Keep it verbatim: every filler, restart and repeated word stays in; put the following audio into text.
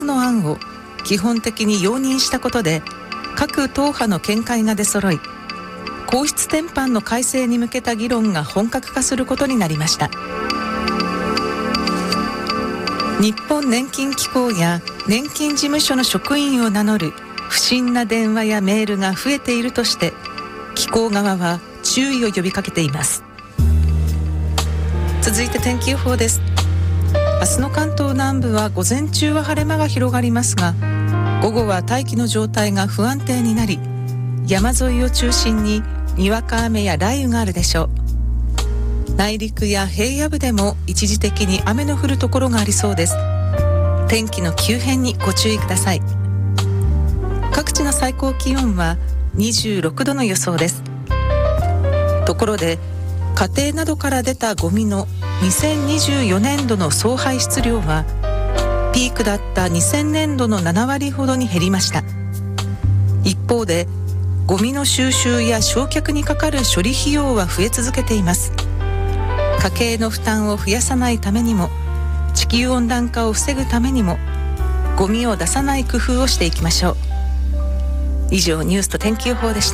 の案を基本的に容認したことで、各党派の見解が出揃い、皇室典範の改正に向けた議論が本格化することになりました。日本年金機構や年金事務所の職員を名乗る不審な電話やメールが増えているとして、機構側は注意を呼びかけています。続いて天気予報です。明日の関東南部は午前中は晴れ間が広がりますが、午後は大気の状態が不安定になり、山沿いを中心ににわか雨や雷雨があるでしょう。内陸や平野部でも一時的に雨の降るところがありそうです。天気の急変にご注意ください。各地の最高気温はにじゅうろくどの予想です。ところで、家庭などから出たゴミのにせんにじゅうよねんどの総排出量はピークだったにせんねんどのななわりほどに減りました。一方で、ゴミの収集や焼却にかかる処理費用は増え続けています。家計の負担を増やさないためにも、地球温暖化を防ぐためにも、ゴミを出さない工夫をしていきましょう。以上、ニュースと天気予報でした。